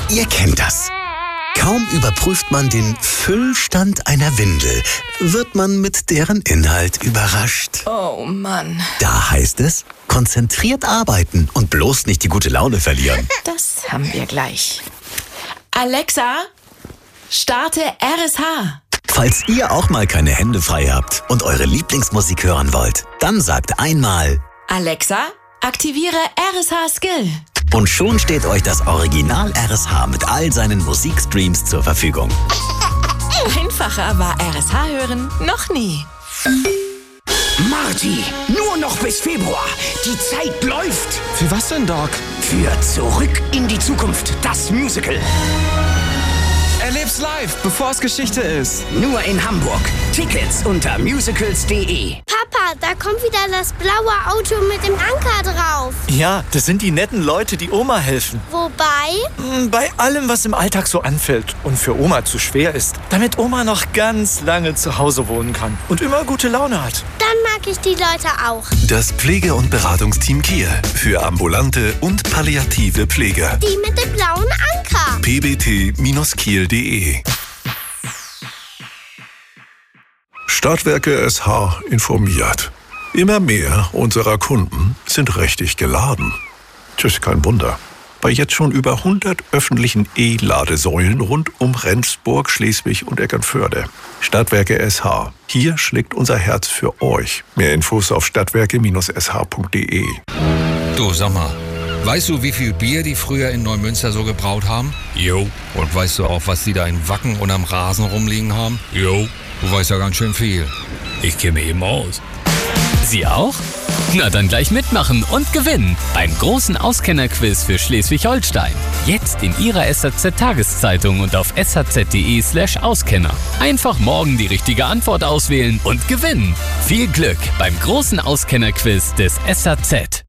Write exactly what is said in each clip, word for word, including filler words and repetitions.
Ihr kennt das. Kaum überprüft man den Füllstand einer Windel, wird man mit deren Inhalt überrascht. Oh Mann. Da heißt es, konzentriert arbeiten und bloß nicht die gute Laune verlieren. Das haben wir gleich. Alexa, starte R S H. Falls ihr auch mal keine Hände frei habt und eure Lieblingsmusik hören wollt, dann sagt einmal: Alexa, aktiviere R S H Skill. Und schon steht euch das Original R S H mit all seinen Musikstreams zur Verfügung. Einfacher war R S H hören noch nie. Marty, nur noch bis Februar. Die Zeit läuft. Für was denn, Doc? Für Zurück in die Zukunft, das Musical. Erleb's live, bevor es Geschichte ist. Nur in Hamburg. Tickets unter musicals punkt de. Papa, da kommt wieder das blaue Auto mit dem Anker drauf. Ja, das sind die netten Leute, die Oma helfen. Wobei? Bei allem, was im Alltag so anfällt und für Oma zu schwer ist, damit Oma noch ganz lange zu Hause wohnen kann und immer gute Laune hat. Dann mag ich die Leute auch. Das Pflege- und Beratungsteam Kiel für ambulante und palliative Pflege. Die mit dem blauen Anker. p b t Bindestrich kiel punkt de. Stadtwerke S H informiert. Immer mehr unserer Kunden sind richtig geladen. Tschüss, kein Wunder. Bei jetzt schon über hundert öffentlichen E-Ladesäulen rund um Rendsburg, Schleswig und Eckernförde. Stadtwerke S H. Hier schlägt unser Herz für euch. Mehr Infos auf stadtwerke Bindestrich s h punkt de. Du, sag mal, weißt du, wie viel Bier die früher in Neumünster so gebraut haben? Jo. Und weißt du auch, was die da in Wacken und am Rasen rumliegen haben? Jo. Du weißt ja ganz schön viel. Ich kenne mich eben aus. Sie auch? Na dann gleich mitmachen und gewinnen beim großen Auskennerquiz für Schleswig-Holstein. Jetzt in Ihrer S H Z-Tageszeitung und auf s h z punkt de slash Auskenner. Einfach morgen die richtige Antwort auswählen und gewinnen. Viel Glück beim großen Auskennerquiz des S H Z.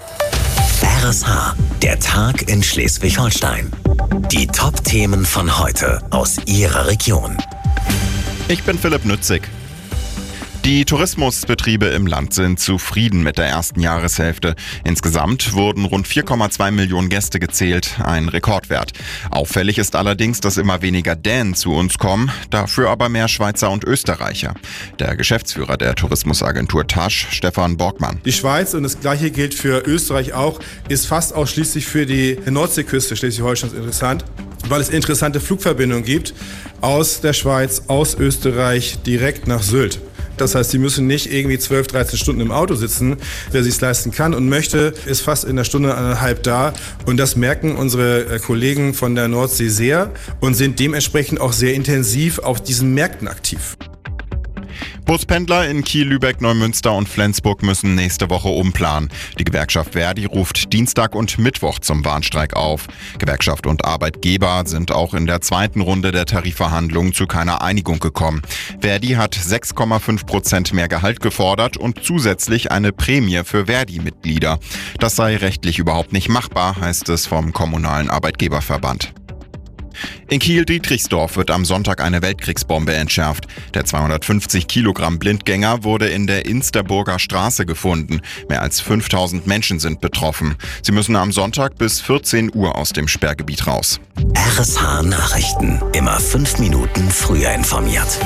R S H, der Tag in Schleswig-Holstein. Die Top-Themen von heute aus Ihrer Region. Ich bin Philipp Nützig. Die Tourismusbetriebe im Land sind zufrieden mit der ersten Jahreshälfte. Insgesamt wurden rund vier Komma zwei Millionen Gäste gezählt, ein Rekordwert. Auffällig ist allerdings, dass immer weniger Dänen zu uns kommen, dafür aber mehr Schweizer und Österreicher. Der Geschäftsführer der Tourismusagentur Tasch, Stefan Borgmann. Die Schweiz, und das gleiche gilt für Österreich auch, ist fast ausschließlich für die Nordseeküste Schleswig-Holsteins interessant, weil es interessante Flugverbindungen gibt aus der Schweiz, aus Österreich direkt nach Sylt. Das heißt, Sie müssen nicht irgendwie zwölf, dreizehn Stunden im Auto sitzen. Wer sich es leisten kann und möchte, ist fast in einer Stunde, eineinhalb da. Und das merken unsere Kollegen von der Nordsee sehr und sind dementsprechend auch sehr intensiv auf diesen Märkten aktiv. Buspendler in Kiel, Lübeck, Neumünster und Flensburg müssen nächste Woche umplanen. Die Gewerkschaft Verdi ruft Dienstag und Mittwoch zum Warnstreik auf. Gewerkschaft und Arbeitgeber sind auch in der zweiten Runde der Tarifverhandlungen zu keiner Einigung gekommen. Verdi hat sechs Komma fünf Prozent mehr Gehalt gefordert und zusätzlich eine Prämie für Verdi-Mitglieder. Das sei rechtlich überhaupt nicht machbar, heißt es vom Kommunalen Arbeitgeberverband. In Kiel-Dietrichsdorf wird am Sonntag eine Weltkriegsbombe entschärft. Der zweihundertfünfzig Kilogramm Blindgänger wurde in der Insterburger Straße gefunden. Mehr als fünftausend Menschen sind betroffen. Sie müssen am Sonntag bis vierzehn Uhr aus dem Sperrgebiet raus. R S H Nachrichten. Immer fünf Minuten früher informiert.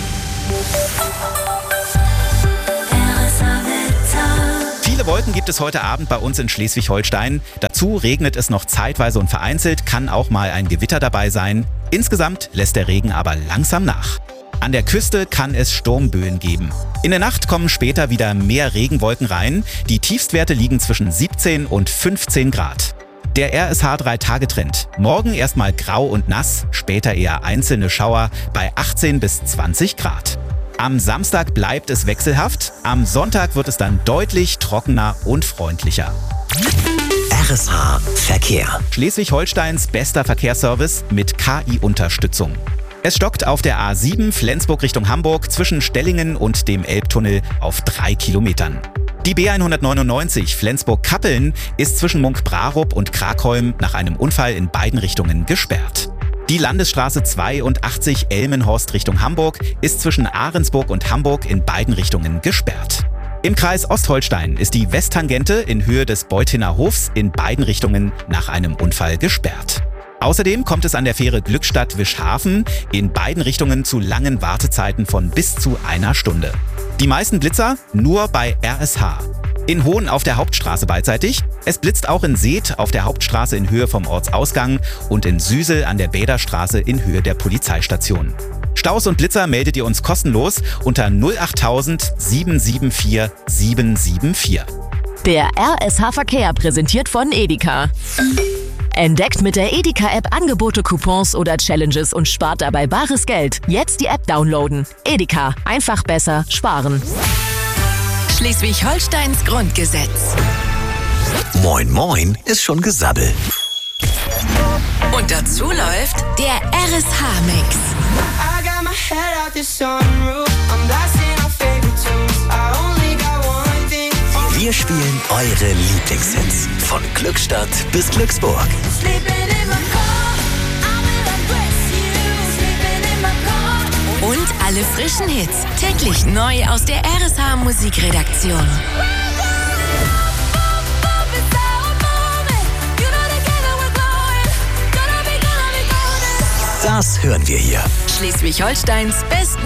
Viele Wolken gibt es heute Abend bei uns in Schleswig-Holstein. Dazu regnet es noch zeitweise und vereinzelt, kann auch mal ein Gewitter dabei sein. Insgesamt lässt der Regen aber langsam nach. An der Küste kann es Sturmböen geben. In der Nacht kommen später wieder mehr Regenwolken rein. Die Tiefstwerte liegen zwischen siebzehn und fünfzehn Grad. Der R S H drei Tage Trend. Morgen erstmal grau und nass, später eher einzelne Schauer bei achtzehn bis zwanzig Grad. Am Samstag bleibt es wechselhaft, am Sonntag wird es dann deutlich trockener und freundlicher. R S H Verkehr. Schleswig-Holsteins bester Verkehrsservice mit K I-Unterstützung. Es stockt auf der A sieben Flensburg Richtung Hamburg zwischen Stellingen und dem Elbtunnel auf drei Kilometern. Die B hundertneunundneunzig Flensburg-Kappeln ist zwischen Munkbrarup und Krakholm nach einem Unfall in beiden Richtungen gesperrt. Die Landesstraße zweiundachtzig Elmenhorst Richtung Hamburg ist zwischen Ahrensburg und Hamburg in beiden Richtungen gesperrt. Im Kreis Ostholstein ist die Westtangente in Höhe des Beutiner Hofs in beiden Richtungen nach einem Unfall gesperrt. Außerdem kommt es an der Fähre Glückstadt-Wischhafen in beiden Richtungen zu langen Wartezeiten von bis zu einer Stunde. Die meisten Blitzer nur bei R S H. In Hohn auf der Hauptstraße beidseitig. Es blitzt auch in Seth auf der Hauptstraße in Höhe vom Ortsausgang und in Süsel an der Bäderstraße in Höhe der Polizeistation. Staus und Blitzer meldet ihr uns kostenlos unter null acht tausend sieben sieben vier sieben sieben vier. Der R S H-Verkehr präsentiert von Edeka. Entdeckt mit der Edeka-App Angebote, Coupons oder Challenges und spart dabei bares Geld. Jetzt die App downloaden. Edeka. Einfach besser sparen. Schleswig-Holsteins Grundgesetz. Moin Moin ist schon Gesabbel. Und dazu läuft der R S H-Mix. Wir spielen eure Lieblingshits von Glückstadt bis Glücksburg. Und alle frischen Hits täglich neu aus der R S H Musikredaktion. Das hören wir hier. Schleswig-Holsteins besten